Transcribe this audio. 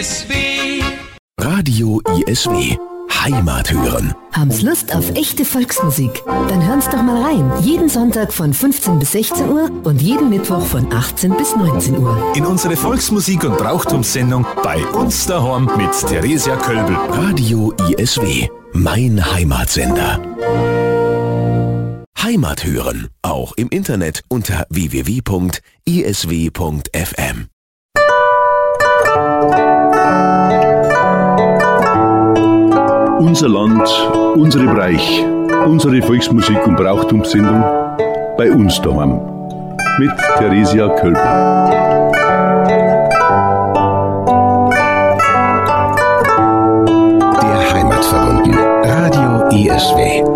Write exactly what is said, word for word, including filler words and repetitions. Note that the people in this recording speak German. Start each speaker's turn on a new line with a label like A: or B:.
A: S W.
B: Radio I S W. Heimat hören.
C: Haben's Lust auf echte Volksmusik? Dann hören's doch mal rein. Jeden Sonntag von fünfzehn bis sechzehn Uhr und jeden Mittwoch von achtzehn bis neunzehn Uhr.
D: In unsere Volksmusik- und Brauchtumssendung bei uns daheim mit Theresia Kölbel.
B: Radio I S W. Mein Heimatsender. Heimat hören. Auch im Internet unter w w w punkt i s w punkt f m.
E: Unser Land, unsere Bereich, unsere Volksmusik- und Brauchtumssendung bei uns daheim. Mit Theresia Kölbel.
B: Der Heimat verbunden. Radio I S W.